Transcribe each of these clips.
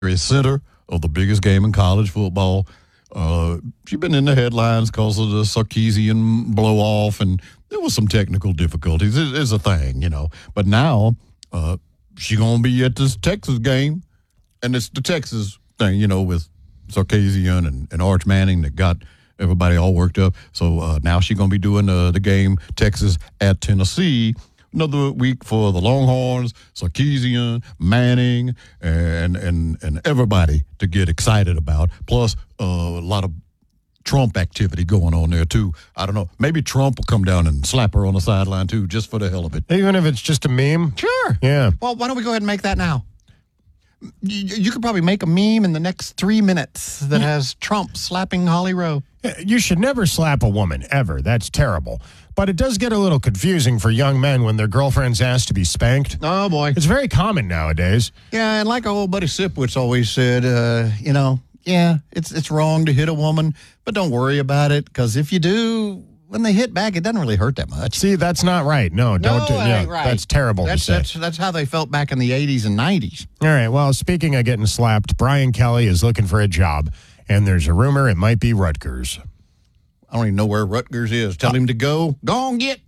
center of the biggest game in college football. She's been in the headlines because of the Sarkisian blow off, and there was some technical difficulties. It's a thing, But now she's going to be at this Texas game, and it's the Texas thing, with Sarkisian and Arch Manning that got everybody all worked up. So now she's going to be doing the game Texas at Tennessee. Another week for the Longhorns, Sarkisian, Manning, and everybody to get excited about. Plus, a lot of Trump activity going on there, too. I don't know. Maybe Trump will come down and slap her on the sideline, too, just for the hell of it. Even if it's just a meme? Sure. Yeah. Well, why don't we go ahead and make that now? You could probably make a meme in the next 3 minutes that has Trump slapping Holly Rowe. You should never slap a woman, ever. That's terrible. But it does get a little confusing for young men when their girlfriends ask to be spanked. Oh, boy. It's very common nowadays. Yeah, and like our old buddy Sipowicz always said, it's wrong to hit a woman, but don't worry about it, because if you do, when they hit back, it doesn't really hurt that much. See, that's not right. No, don't do it. Right. That's terrible to say. That's how they felt back in the 80s and 90s. All right, well, speaking of getting slapped, Brian Kelly is looking for a job, and there's a rumor it might be Rutgers. I don't even know where Rutgers is. Tell him to go. Go on, get.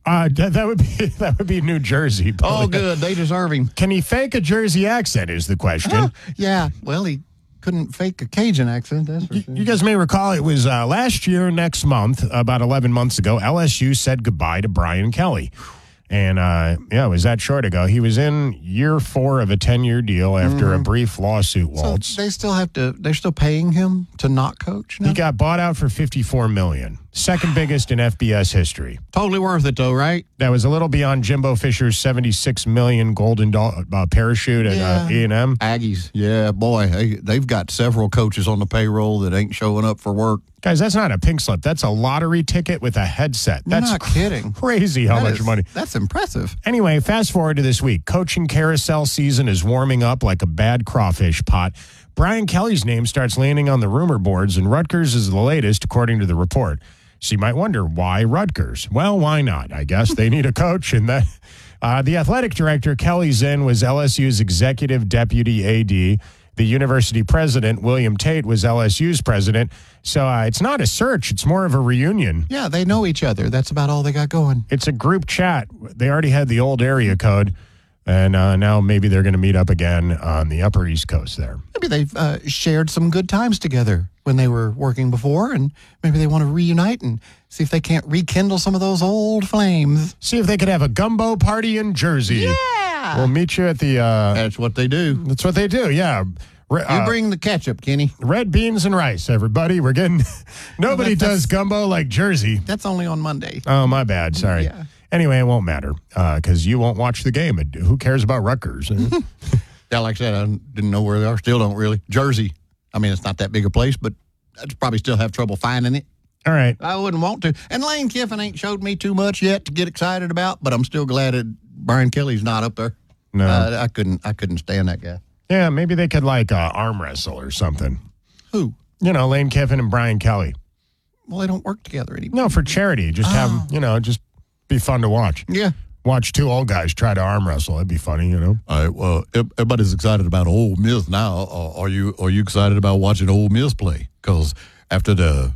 That would be New Jersey. Oh, good. They deserve him. Can he fake a Jersey accent is the question. Yeah. Well, he couldn't fake a Cajun accent. That's for sure. You guys may recall it was last year, next month, about 11 months ago, LSU said goodbye to Brian Kelly. And, it was that short ago. He was in year 4 of a 10-year deal after a brief lawsuit waltz. So they're still paying him to not coach now? He got bought out for $54 million. Second biggest in FBS history. Totally worth it, though, right? That was a little beyond Jimbo Fisher's $76 million golden parachute at E&M. Aggies, yeah, boy, they've got several coaches on the payroll that ain't showing up for work. Guys, that's not a pink slip. That's a lottery ticket with a headset. That's not kidding. Crazy how much money. That's impressive. Anyway, fast forward to this week. Coaching carousel season is warming up like a bad crawfish pot. Brian Kelly's name starts landing on the rumor boards, and Rutgers is the latest, according to the report. So you might wonder, why Rutgers? Well, why not? I guess they need a coach. And that the athletic director, Kelly Zinn, was LSU's executive deputy AD. The university president, William Tate, was LSU's president. So it's not a search. It's more of a reunion. Yeah, they know each other. That's about all they got going. It's a group chat. They already had the old area code. And now maybe they're going to meet up again on the Upper East Coast there. Maybe they've shared some good times together when they were working before, and maybe they want to reunite and see if they can't rekindle some of those old flames. See if they could have a gumbo party in Jersey. Yeah! We'll meet you at the... That's what they do. That's what they do, yeah. You bring the ketchup, Kenny. Red beans and rice, everybody. We're getting... Nobody does gumbo like Jersey. That's only on Monday. Oh, my bad. Sorry. Yeah. Anyway, it won't matter because you won't watch the game. Who cares about Rutgers? Yeah, like I said, I didn't know where they are. Still don't really. Jersey. I mean, it's not that big a place, but I'd probably still have trouble finding it. All right. I wouldn't want to. And Lane Kiffin ain't showed me too much yet to get excited about, but I'm still glad that Brian Kelly's not up there. No. I couldn't stand that guy. Yeah, maybe they could arm wrestle or something. Who? Lane Kiffin and Brian Kelly. Well, they don't work together anymore. No, for charity. Just have them, just be fun to watch. Yeah. Watch two old guys try to arm wrestle. It'd be funny, All right, well, everybody's excited about Ole Miss now. Are you excited about watching Ole Miss play? Because after the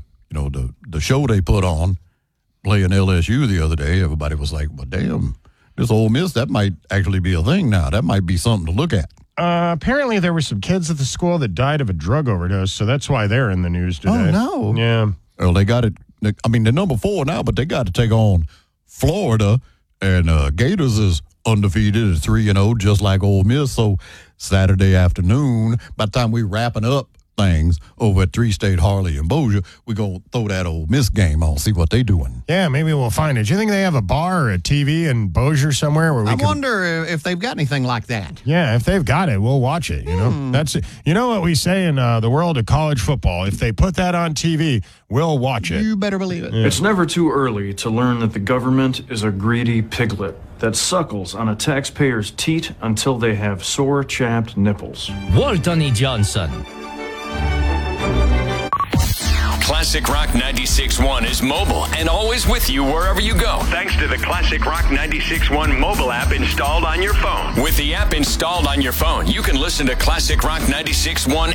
show they put on playing LSU the other day, everybody was like, well, damn, this Ole Miss, that might actually be a thing now. That might be something to look at. Apparently there were some kids at the school that died of a drug overdose, so that's why they're in the news today. Oh, no. Yeah. Well, they got it. I mean, they're number 4 now, but they got to take on Florida, and Gators is undefeated at 3-0, just like Ole Miss. So Saturday afternoon, by the time we wrapping up things over at 3-State Harley and Bossier, we're going to throw that Ole Miss game on, see what they doing. Yeah, maybe we'll find it. Do you think they have a bar or a TV in Bossier somewhere where we can... wonder if they've got anything like that. Yeah, if they've got it, we'll watch it, That's it. You know what we say in the world of college football? If they put that on TV, we'll watch it. You better believe it. Yeah. It's never too early to learn that the government is a greedy piglet that suckles on a taxpayer's teat until they have sore, chapped nipples. Walton E. Johnson. Classic Rock 96.1 is mobile and always with you wherever you go. Thanks to the Classic Rock 96.1 mobile app installed on your phone. With the app installed on your phone, you can listen to Classic Rock 96.1